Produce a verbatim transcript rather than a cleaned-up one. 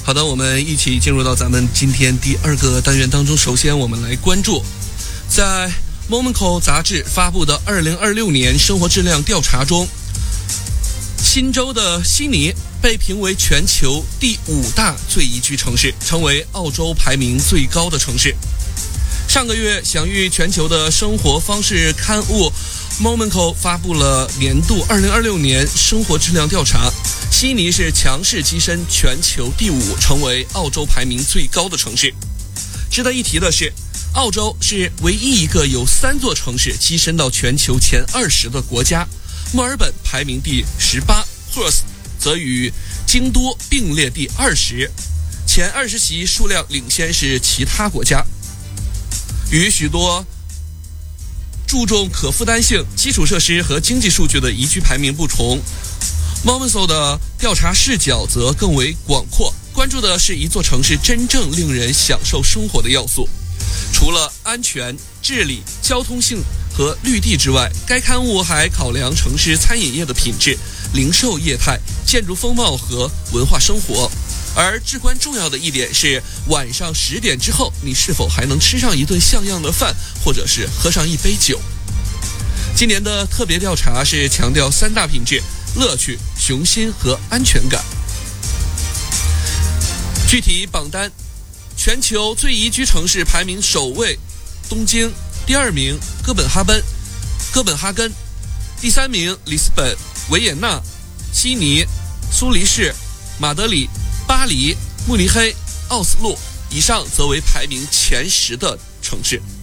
好的，我们一起进入到咱们今天第二个单元当中。首先我们来关注在 Momoko 杂志发布的二零二六年生活质量调查中，新州的悉尼被评为全球第五大最宜居城市，成为澳洲排名最高的城市。上个月，享誉全球的生活方式刊物 Momoko 发布了年度二零二六年生活质量调查，悉尼是强势跻身全球第五，成为澳洲排名最高的城市。值得一提的是，澳洲是唯一一个有三座城市跻身到全球前二十的国家。墨尔本排名第十八 ，Perth 则与京都并列第二十，前二十席数量领先是其他国家。与许多注重可负担性、基础设施和经济数据的宜居排名不同， Momoko 的调查视角则更为广阔，关注的是一座城市真正令人享受生活的要素。除了安全、治理、交通性和绿地之外，该刊物还考量城市餐饮业的品质、零售业态、建筑风貌和文化生活。而至关重要的一点是，晚上十点之后，你是否还能吃上一顿像样的饭，或者是喝上一杯酒？今年的特别调查是强调三大品质：乐趣、雄心和安全感。具体榜单，全球最宜居城市排名首位东京，第二名哥本哈根，哥本哈根，第三名里斯本、维也纳、悉尼、苏黎世、马德里、巴黎、慕尼黑、奥斯陆，以上则为排名前十的城市。